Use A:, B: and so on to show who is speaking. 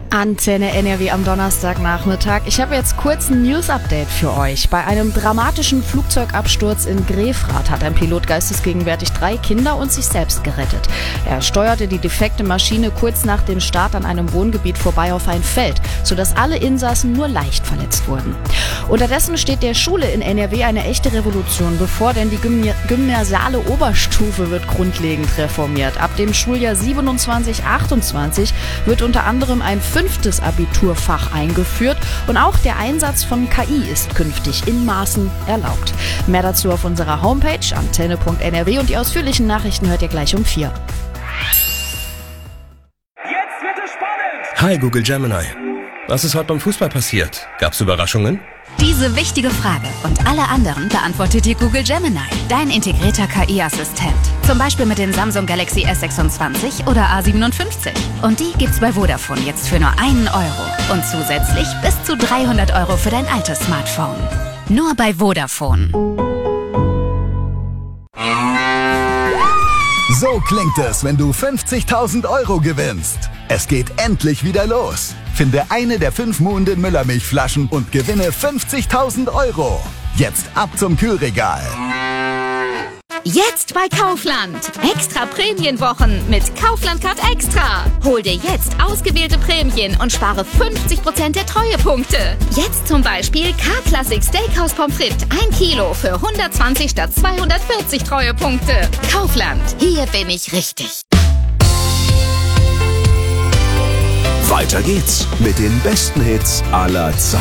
A: Antenne NRW am Donnerstagnachmittag. Ich habe jetzt kurz ein News-Update für euch. Bei einem dramatischen Flugzeugabsturz in Grefrath hat ein Pilot geistesgegenwärtig 3 Kinder und sich selbst gerettet. Er steuerte die defekte Maschine kurz nach dem Start an einem Wohngebiet vorbei auf ein Feld, sodass alle Insassen nur leicht verletzt wurden. Unterdessen steht der Schule in NRW eine echte Revolution bevor, denn die gymnasiale Oberstufe wird grundlegend reformiert. Ab dem Schuljahr 27/28 wird unter anderem ein 5. Abiturfach eingeführt und auch der Einsatz von KI ist künftig in Maßen erlaubt. Mehr dazu auf unserer Homepage antenne.nrw und die ausführlichen Nachrichten hört ihr gleich um 4.
B: Jetzt wird es spannend!
C: Hi Google Gemini. Was ist heute beim Fußball passiert? Gab's Überraschungen?
D: Diese wichtige Frage und alle anderen beantwortet dir Google Gemini, dein integrierter KI-Assistent. Zum Beispiel mit den Samsung Galaxy S26 oder A57. Und die gibt's bei Vodafone jetzt für nur 1 Euro. Und zusätzlich bis zu 300 Euro für dein altes Smartphone. Nur bei Vodafone.
E: So klingt es, wenn du 50.000 Euro gewinnst. Es geht endlich wieder los. Finde eine der 5 Muhnden Müllermilchflaschen und gewinne 50.000 Euro. Jetzt ab zum Kühlregal.
F: Jetzt bei Kaufland. Extra Prämienwochen mit Kaufland Card Extra. Hol dir jetzt ausgewählte Prämien und spare 50% der Treuepunkte. Jetzt zum Beispiel K-Classic Steakhouse Pommes frites 1 Kilo für 120 statt 240 Treuepunkte. Kaufland. Hier bin ich richtig.
G: Weiter geht's mit den besten Hits aller Zeiten.